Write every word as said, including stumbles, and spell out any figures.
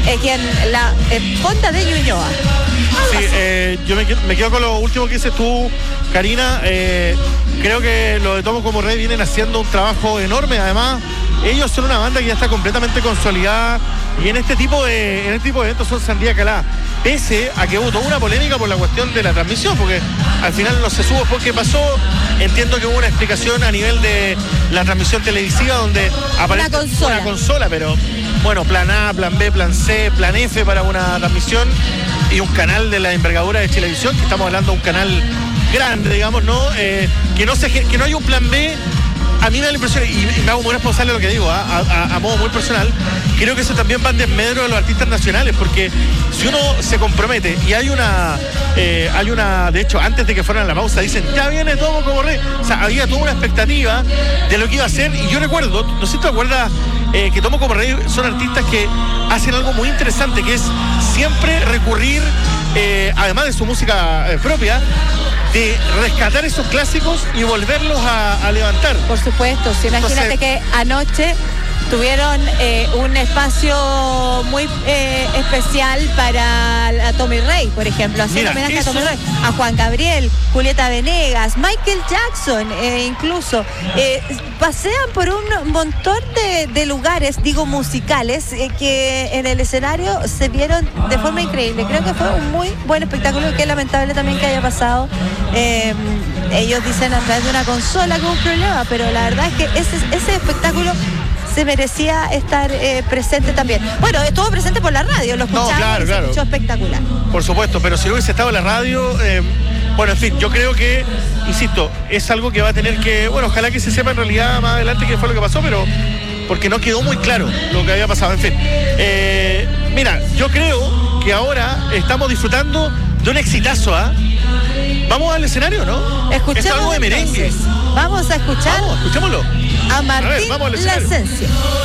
eh, quien la eh, Fonda de Ñuñoa. Sí, eh, yo me, me quedo con lo último que dices tú, Karina. Eh, creo que los de Tomo como Rey vienen haciendo un trabajo enorme. Además, ellos son una banda que ya está completamente consolidada y en este tipo de, en este tipo de eventos son sandía calada. Pese a que hubo toda una polémica por la cuestión de la transmisión, porque al final no se supo por qué pasó. Entiendo que hubo una explicación a nivel de la transmisión televisiva donde aparece una consola. una consola, pero bueno, plan A, plan B, plan C, plan F para una transmisión y un canal de la envergadura de Chilevisión, que estamos hablando de un canal grande, digamos, ¿no? Eh, que no se, que no hay un plan B. A mí me da la impresión, y, y me hago muy responsable de lo que digo, ¿eh? a, a, a modo muy personal, creo que eso también va en desmedro de los artistas nacionales, porque si uno se compromete, y hay una, eh, hay una, de hecho, antes de que fueran a la pausa, dicen, ya viene Tomo como Rey. O sea, había toda una expectativa de lo que iba a ser, y yo recuerdo, no sé si te acuerdas, eh, que Tomo como Rey son artistas que hacen algo muy interesante, que es siempre recurrir, eh, además de su música eh, propia, de rescatar esos clásicos y volverlos a, a levantar. Por supuesto, sí, imagínate Entonces, que anoche tuvieron eh, un espacio muy eh, especial para a Tommy Rey, por ejemplo, haciendo homenaje eso... a Tommy Rey, a Juan Gabriel, Julieta Venegas, Michael Jackson, eh, incluso eh, pasean por un montón de, de lugares, digo musicales, eh, que en el escenario se vieron de forma increíble. Creo que fue un muy buen espectáculo, que es lamentable también que haya pasado. Eh, ellos dicen a través de una consola que hubo un problema, pero la verdad es que ese, ese espectáculo se merecía estar eh, presente también. Bueno, estuvo presente por la radio, lo escuchamos, no, claro, claro. Se escuchó espectacular. Por supuesto, pero si no hubiese estado en la radio, eh, bueno, en fin, yo creo que, insisto, es algo que va a tener que, bueno, ojalá que se sepa en realidad más adelante qué fue lo que pasó, pero porque no quedó muy claro lo que había pasado, en fin. Eh, mira, yo creo que ahora estamos disfrutando de un exitazo, ¿ah? ¿eh? Vamos al escenario, ¿no? Escuchemos. Es algo de merengue. Entonces. Vamos a escuchar. Vamos, escuchémoslo. A Martín a ver, La Ascensión.